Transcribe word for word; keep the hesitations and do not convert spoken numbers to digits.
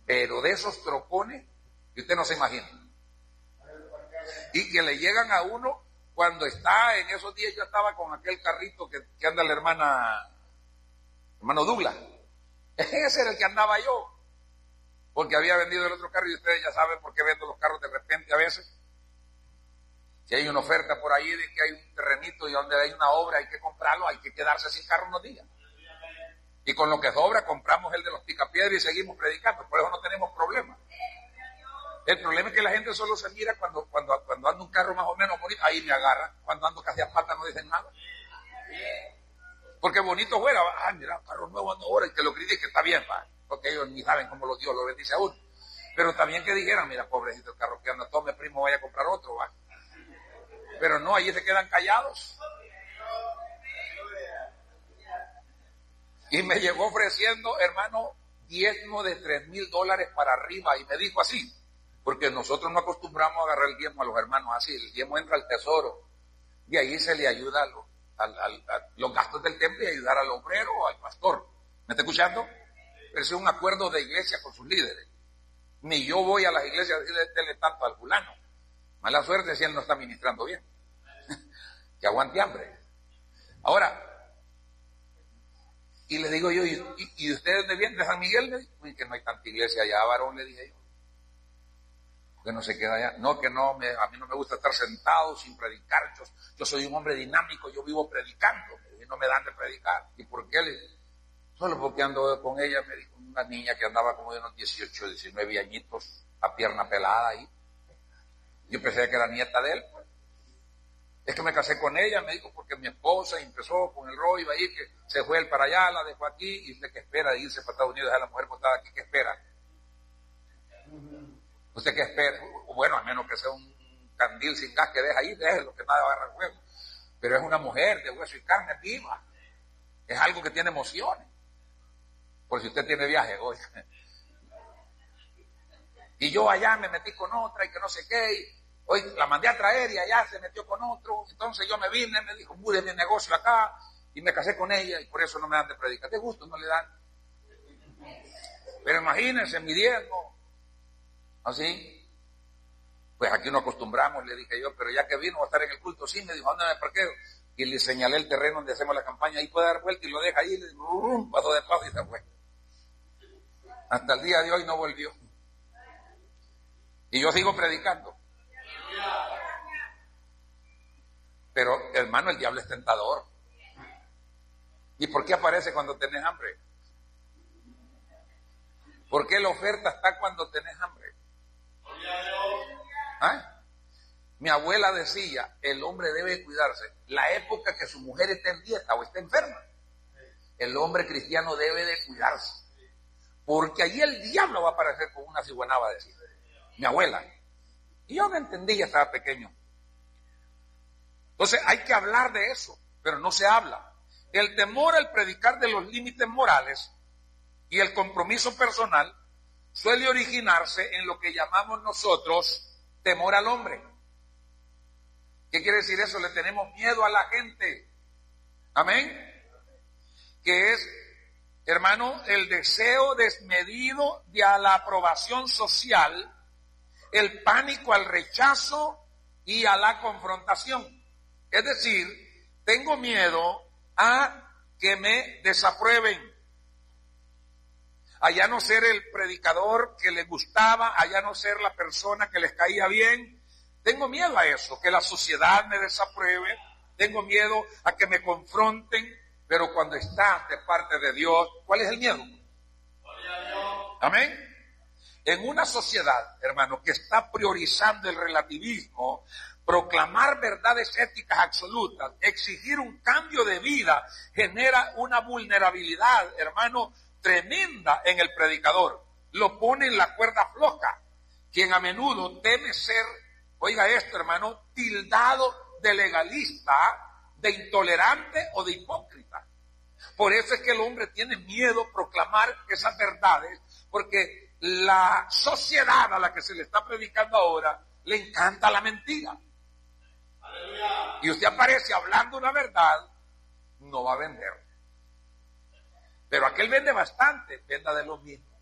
pero de esos trocones que usted no se imagina. Y que le llegan a uno cuando está en esos días. Yo estaba con aquel carrito que, que anda la hermana, hermano Douglas. Ese era el que andaba yo. Porque había vendido el otro carro y ustedes ya saben por qué vendo los carros de repente a veces. Si hay una oferta por ahí de que hay un terrenito y donde hay una obra hay que comprarlo, hay que quedarse sin carro unos días. Y con lo que sobra compramos el de los picapiedras y seguimos predicando. Por eso no tenemos problema. El problema es que la gente solo se mira cuando, cuando, cuando anda un carro más o menos bonito. Ahí me agarra. Cuando ando casi a pata no dicen nada. Porque bonito fuera. Ah, mira, carro nuevo ando ahora y que lo critique, está bien, pa. Porque ellos ni saben cómo los Dios lo bendice a uno. Pero también que dijeran, mira, pobrecito el carro que anda, tome primo, vaya a comprar otro, va. Pero no, allí se quedan callados. Y me llegó ofreciendo, hermano, diezmo de tres mil dólares para arriba. Y me dijo así, porque nosotros no acostumbramos a agarrar el diezmo a los hermanos así. El diezmo entra al tesoro. Y ahí se le ayuda a los, al, al, a los gastos del templo y ayudar al obrero o al pastor. ¿Me está escuchando? Pero es un acuerdo de iglesia con sus líderes. Ni yo voy a las iglesias a decirle tanto al fulano. Mala suerte si él no está ministrando bien. Que aguante hambre. Ahora, y le digo yo, ¿y, y, y ustedes dónde vienen? ¿De San Miguel? Le digo, uy, que no hay tanta iglesia allá, varón, le dije yo. Que no se queda allá. No, que no, me, a mí no me gusta estar sentado sin predicar. Yo, yo soy un hombre dinámico, yo vivo predicando. Y no me dan de predicar. ¿Y por qué? Le, solo porque ando con ella, me dijo una niña que andaba como de unos dieciocho, diecinueve añitos, a pierna pelada ahí. Yo pensé que era nieta de él. Es que me casé con ella, me dijo, porque mi esposa empezó con el rollo ahí, que se fue él para allá, la dejó aquí, y usted que espera de irse para Estados Unidos, a la mujer botada aquí, ¿qué espera? ¿Usted qué espera? Bueno, a menos que sea un candil sin gas que deja ahí, déjelo, que nada va a agarrar fuego. Pero es una mujer de hueso y carne viva. Es algo que tiene emociones. Por si usted tiene viaje, oye. Y yo allá me metí con otra y que no sé qué, y hoy la mandé a traer y allá se metió con otro. Entonces yo me vine, me dijo, mude mi negocio acá, y me casé con ella, y por eso no me dan de predicar. De gusto no le dan. Pero imagínense, mi diezmo. ¿Así? Pues aquí nos acostumbramos, le dije yo, pero ya que vino a estar en el culto, sí, me dijo, ¿dónde me parqueo? Y le señalé el terreno donde hacemos la campaña, ahí puede dar vuelta y lo deja ahí, y le digo, pasó de paso y se fue. Hasta el día de hoy no volvió. Y yo sigo predicando. Pero, hermano, el diablo es tentador. ¿Y por qué aparece cuando tenés hambre? ¿Por qué la oferta está cuando tenés hambre? ¿Ah? Mi abuela decía, el hombre debe cuidarse. La época que su mujer esté en dieta o esté enferma, el hombre cristiano debe de cuidarse. Porque allí el diablo va a aparecer con una ciguanaba, decía mi abuela. Y yo no entendí, ya estaba pequeño. Entonces hay que hablar de eso, pero no se habla. El temor al predicar de los límites morales y el compromiso personal suele originarse en lo que llamamos nosotros temor al hombre. ¿Qué quiere decir eso? Le tenemos miedo a la gente. Amén. Que es, hermano, el deseo desmedido de a la aprobación social, el pánico al rechazo y a la confrontación. Es decir, tengo miedo a que me desaprueben, a ya no ser el predicador que les gustaba, a ya no ser la persona que les caía bien. Tengo miedo a eso, que la sociedad me desapruebe, tengo miedo a que me confronten, pero cuando estás de parte de Dios, ¿cuál es el miedo? Amén. En una sociedad, hermano, que está priorizando el relativismo, proclamar verdades éticas absolutas, exigir un cambio de vida, genera una vulnerabilidad, hermano, tremenda en el predicador. Lo pone en la cuerda floja, quien a menudo teme ser, oiga esto, hermano, tildado de legalista, de intolerante o de hipócrita. Por eso es que el hombre tiene miedo a proclamar esas verdades, porque la sociedad a la que se le está predicando ahora le encanta la mentira. Aleluya. Y usted aparece hablando una verdad, no va a vender. Pero aquel vende bastante, venda de lo mismo.